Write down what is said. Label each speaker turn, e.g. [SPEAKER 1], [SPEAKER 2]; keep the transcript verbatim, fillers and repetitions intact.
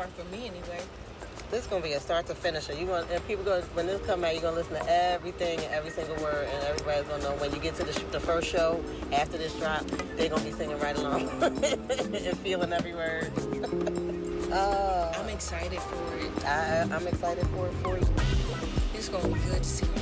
[SPEAKER 1] far for me anyway.
[SPEAKER 2] This is gonna be a start to finisher. You want and people go when this come out, you're gonna listen to everything and every single word, and everybody's gonna know when you get to the, sh- the first show after this drop, they're gonna be singing right along and feeling every word. uh,
[SPEAKER 1] I'm excited for it.
[SPEAKER 2] I, I'm excited for it for you.
[SPEAKER 1] It's gonna be good to see my